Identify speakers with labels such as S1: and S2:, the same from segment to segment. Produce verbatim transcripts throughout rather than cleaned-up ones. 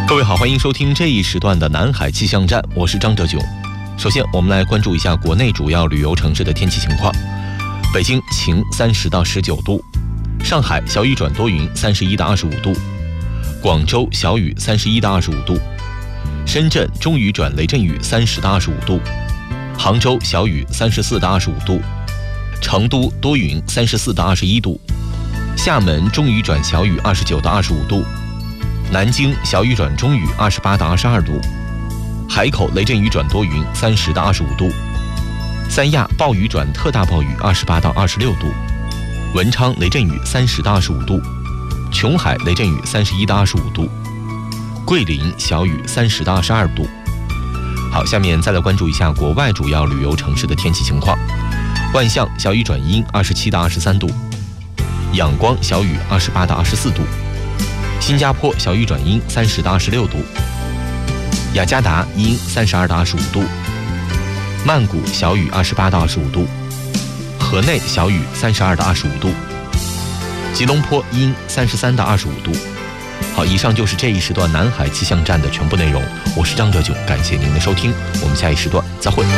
S1: 各位好，欢迎收听这一时段的南海气象站，我是张哲炯。首先我们来关注一下国内主要旅游城市的天气情况。北京晴三十到十九度，上海小雨转多云三十一到二十五度，广州小雨三十一到二十五度，深圳中雨转雷阵雨三十到二十五度，杭州小雨三十四到二十五度，成都多云三十四到二十一度，厦门中雨转小雨二十九到二十五度，南京小雨转中雨二十八到二十二度，海口雷阵雨转多云三十到二十五度，三亚暴雨转特大暴雨二十八到二十六度，文昌雷阵雨三十到二十五度，琼海雷阵雨三十一到二十五度，桂林小雨三十到二十二度。好，下面再来关注一下国外主要旅游城市的天气情况。万象小雨转阴二十七到二十三度，仰光小雨二十八到二十四度，新加坡小雨转阴三十到二十六度，雅加达阴三十二到二十五度，曼谷小雨二十八到二十五度，河内小雨三十二到二十五度，吉隆坡阴三十三到二十五度。好，以上就是这一时段南海气象站的全部内容。我是张哲炯，感谢您的收听，我们下一时段再会。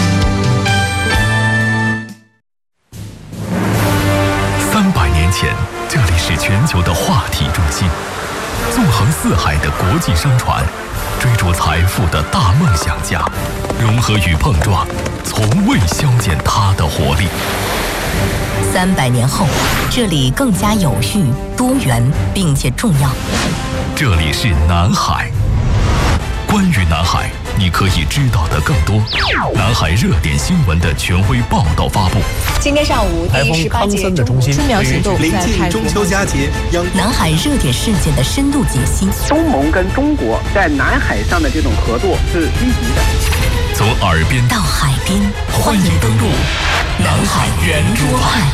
S2: 三百年前，这里是全球的话题中心，纵横四海的国际商船，追逐财富的大梦想家，融合与碰撞，从未消减它的活力。
S3: 三百年后，这里更加有序、多元，并且重要。
S2: 这里是南海。关于南海，你可以知道的更多。南海热点新闻的权威报道发布。
S4: 今天上午，第十八届中春苗行动
S5: 临近中秋佳节，
S3: 南海热点事件的深度解析。
S6: 东盟跟中国在南海上的这种合作是积极的。
S2: 从耳边
S3: 到海边，
S2: 欢迎登陆南海圆桌派。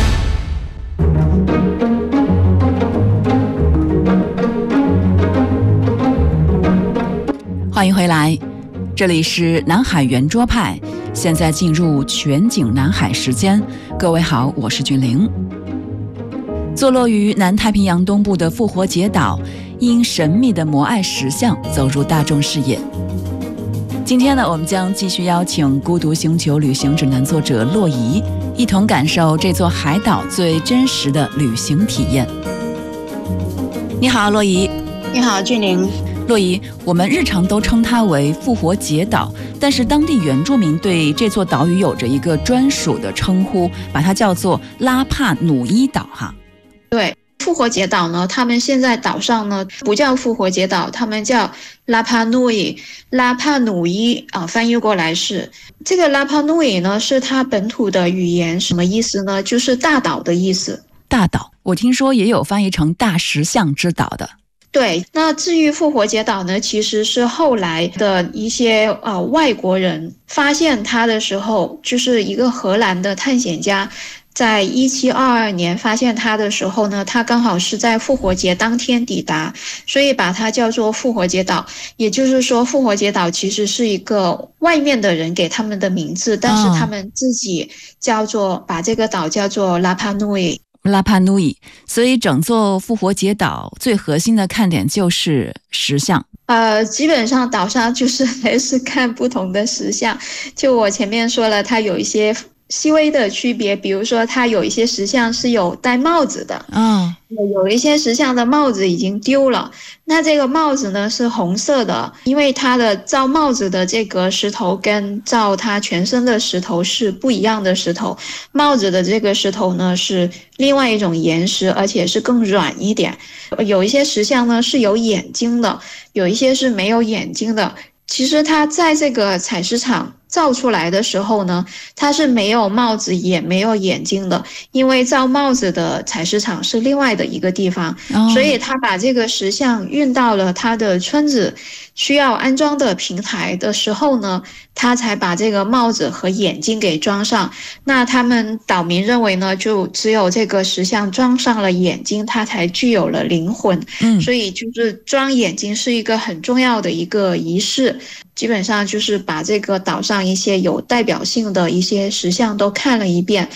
S7: 欢迎回来，这里是南海圆桌派，现在进入全景南海时间。各位好，我是君玲。坐落于南太平洋东部的复活节岛，因神秘的摩艾石像走入大众视野。今天呢，我们将继续邀请孤独星球旅行指南作者洛仪，一同感受这座海岛最真实的旅行体验。你好，洛仪。
S4: 你好，俊玲。
S7: 洛仪，我们日常都称它为复活节岛，但是当地原住民对这座岛屿有着一个专属的称呼，把它叫做拉帕努伊岛哈。
S4: 对，复活节岛呢，他们现在岛上呢不叫复活节岛，他们叫拉帕努伊，拉帕努伊啊，翻译过来是这个拉帕努伊呢，是它本土的语言，什么意思呢？就是大岛的意思。
S7: 大岛，我听说也有翻译成大石像之岛的。
S4: 对，那至于复活节岛呢，其实是后来的一些呃外国人发现它的时候，就是一个荷兰的探险家，在一七二二年发现它的时候呢，它刚好是在复活节当天抵达，所以把它叫做复活节岛。也就是说，复活节岛其实是一个外面的人给他们的名字，但是他们自己叫做把这个岛叫做拉帕努伊。
S7: 拉帕努伊，所以整座复活节岛最核心的看点就是石像。
S4: 呃，基本上岛上就是还是看不同的石像，就我前面说了，它有一些细微的区别，比如说它有一些石像是有戴帽子的，
S7: 嗯，
S4: 有一些石像的帽子已经丢了，那这个帽子呢是红色的，因为它的造帽子的这个石头跟造它全身的石头是不一样的石头，帽子的这个石头呢是另外一种岩石，而且是更软一点。有一些石像呢是有眼睛的，有一些是没有眼睛的。其实它在这个采石场造出来的时候呢，它是没有帽子也没有眼睛的，因为造帽子的采石场是另外的一个地方，哦，所以他把这个石像运到了他的村子需要安装的平台的时候呢，他才把这个帽子和眼睛给装上。那他们岛民认为呢，就只有这个石像装上了眼睛，它才具有了灵魂，嗯，所以就是装眼睛是一个很重要的一个仪式。基本上就是把这个岛上一些有代表性的一些石像都看了一遍，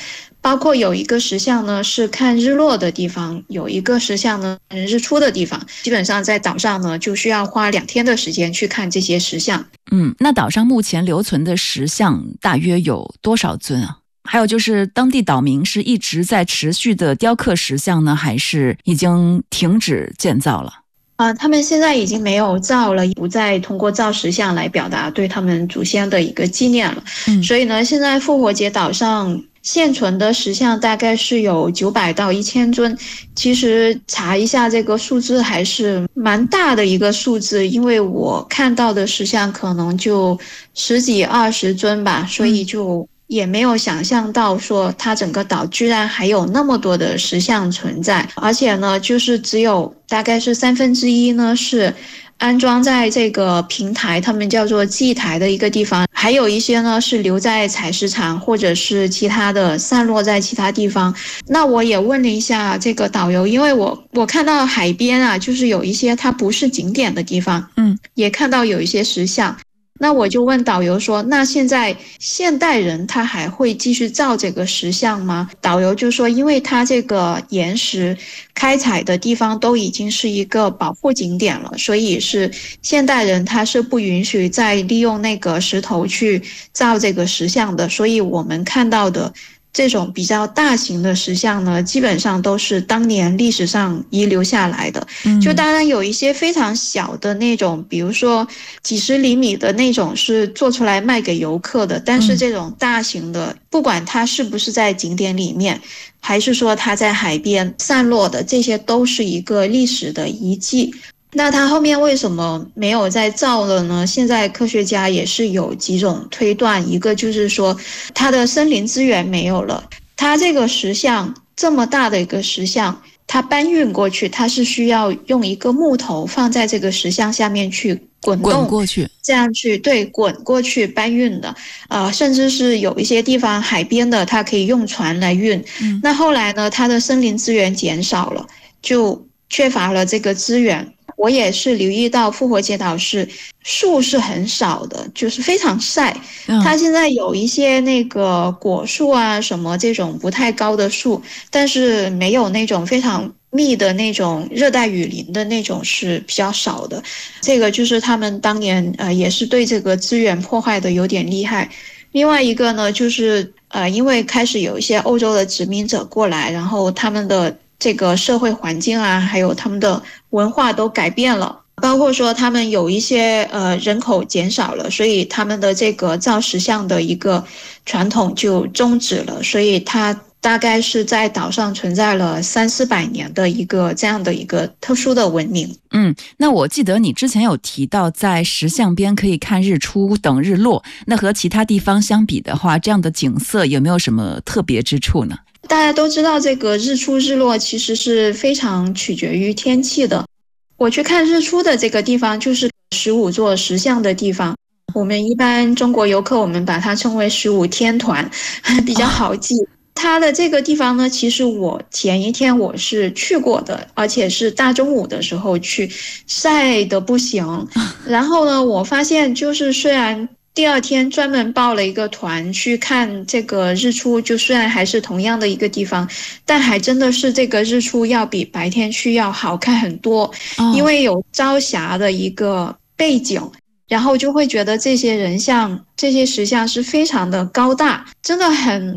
S4: 包括有一个石像呢是看日落的地方，有一个石像呢日出的地方，基本上在岛上呢就需要花两天的时间去看这些石像。
S7: 嗯，那岛上目前留存的石像大约有多少尊啊？还有就是当地岛民是一直在持续的雕刻石像呢，还是已经停止建造了？
S4: 啊、呃，他们现在已经没有造了，不再通过造石像来表达对他们祖先的一个纪念了。嗯，所以呢，现在复活节岛上现存的石像大概是有九百到一千尊。其实查一下这个数字还是蛮大的一个数字，因为我看到的石像可能就十几二十尊吧，所以就也没有想象到说它整个岛居然还有那么多的石像存在，而且呢就是只有大概是三分之一呢是安装在这个平台，他们叫做祭台的一个地方，还有一些呢是留在采石场或者是其他的散落在其他地方。那我也问了一下这个导游，因为我我看到海边啊，就是有一些它不是景点的地方，嗯，也看到有一些石像。那我就问导游说，那现在现代人他还会继续造这个石像吗？导游就说，因为他这个岩石开采的地方都已经是一个保护景点了，所以是现代人他是不允许再利用那个石头去造这个石像的，所以我们看到的这种比较大型的石像呢，基本上都是当年历史上遗留下来的。嗯，就当然有一些非常小的那种，比如说几十厘米的那种是做出来卖给游客的，但是这种大型的，不管它是不是在景点里面，还是说它在海边散落的，这些都是一个历史的遗迹。那它后面为什么没有再造了呢？现在科学家也是有几种推断，一个就是说它的森林资源没有了，它这个石像这么大的一个石像，它搬运过去，它是需要用一个木头放在这个石像下面去滚动
S7: 滚过去，
S4: 这样去对滚过去搬运的，呃，甚至是有一些地方海边的，它可以用船来运。嗯，那后来呢，它的森林资源减少了，就缺乏了这个资源。我也是留意到复活节岛是树是很少的，就是非常晒。它现在有一些那个果树啊什么这种不太高的树，但是没有那种非常密的那种热带雨林的那种是比较少的。这个就是他们当年呃也是对这个资源破坏的有点厉害。另外一个呢，就是呃因为开始有一些欧洲的殖民者过来，然后他们的这个社会环境啊，还有他们的文化都改变了，包括说他们有一些呃人口减少了，所以他们的这个造石像的一个传统就终止了，所以它大概是在岛上存在了三四百年的一个这样的一个特殊的文明。
S7: 嗯，那我记得你之前有提到在石像边可以看日出等日落，那和其他地方相比的话，这样的景色有没有什么特别之处呢？
S4: 大家都知道这个日出日落其实是非常取决于天气的。我去看日出的这个地方就是十五座石像的地方，我们一般中国游客我们把它称为十五天团，比较好记。它的这个地方呢，其实我前一天我是去过的，而且是大中午的时候去，晒得不行。然后呢，我发现就是虽然第二天专门报了一个团去看这个日出，就虽然还是同样的一个地方，但还真的是这个日出要比白天去要好看很多，因为有朝霞的一个背景，然后就会觉得这些人像这些石像是非常的高大，真的很